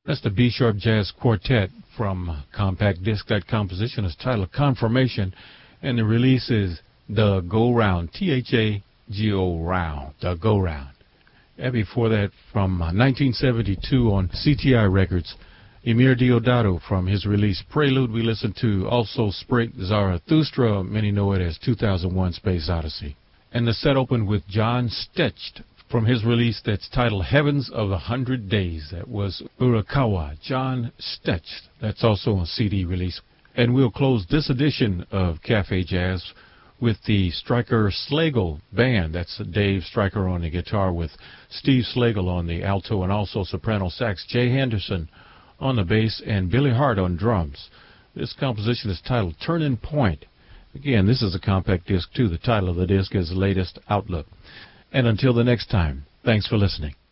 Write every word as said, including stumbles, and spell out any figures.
That's the B-sharp Jazz Quartet from Compact Disc. That composition is titled Confirmation, and the release is The Go Round, T H A G O Round, The Go Round. And before that, from uh, nineteen seventy-two on C T I Records, Emir Deodato from his release Prelude. We listened to also Sprich Zarathustra, many know it as two thousand one Space Odyssey. And the set opened with John Stecht from his release that's titled Heavens of a Hundred Days. That was Urakawa, John Stecht. That's also on C D release. And we'll close this edition of Cafe Jazz with the Stryker Slagle Band. That's Dave Stryker on the guitar with Steve Slagle on the alto and also soprano sax, Jay Henderson on the bass, and Billy Hart on drums. This composition is titled Turning Point. Again, this is a compact disc too. The title of the disc is Latest Outlook. And until the next time, thanks for listening.